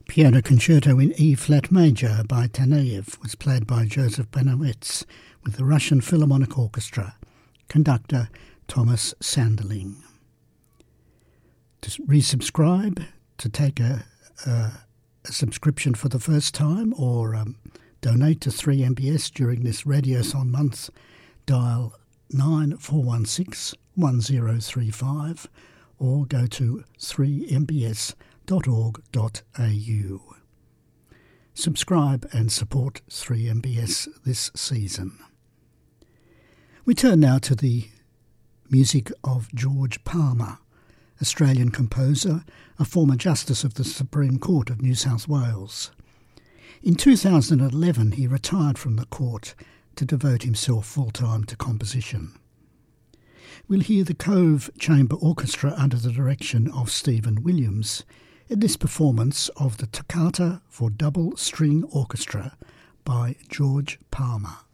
Piano Concerto in E-flat major by Taneyev was played by Joseph Banowetz with the Russian Philharmonic Orchestra, conductor Thomas Sanderling. To resubscribe, to take a subscription for the first time, or donate to 3MBS during this Radiothon month, dial 9416 1035 or go to 3mbs.org.au. Subscribe and support 3MBS this season. We turn now to the music of George Palmer, Australian composer, a former Justice of the Supreme Court of New South Wales. In 2011 he retired from the court to devote himself full-time to composition. We'll hear the Cove Chamber Orchestra under the direction of Stephen Williams in this performance of the Toccata for Double String Orchestra by George Palmer.